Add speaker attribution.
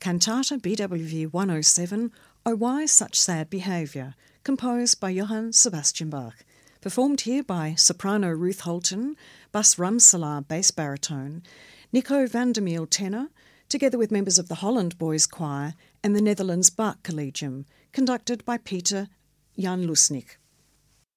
Speaker 1: Cantata BWV 107, Oh Why Such Sad Behaviour, composed by Johann Sebastian Bach. Performed here by soprano Ruth Holton, Bas Ramselaar bass baritone, Nico van der Meel tenor, together with members of the Holland Boys Choir and the Netherlands Bach Collegium, conducted by Peter Jan Lusnik.